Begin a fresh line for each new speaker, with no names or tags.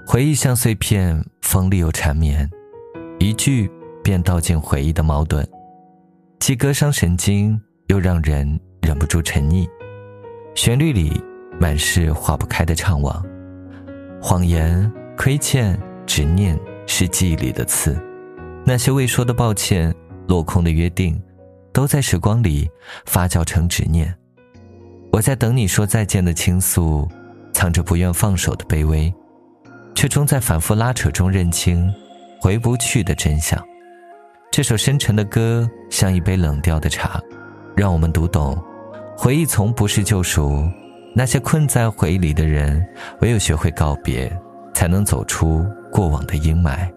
回忆像碎片，锋利又缠绵，一句便道尽回忆的矛盾，既割伤神经，又让人忍不住沉溺。旋律里满是化不开的怅惘，谎言、亏欠、执念是记忆里的刺，那些未说的抱歉、落空的约定，都在时光里发酵成执念。我在等你说再见的倾诉，藏着不愿放手的卑微，却终在反复拉扯中认清回不去的真相。这首深沉的歌像一杯冷掉的茶，让我们读懂回忆从不是救赎，那些困在回忆里的人，唯有学会告别，才能走出过往的阴霾。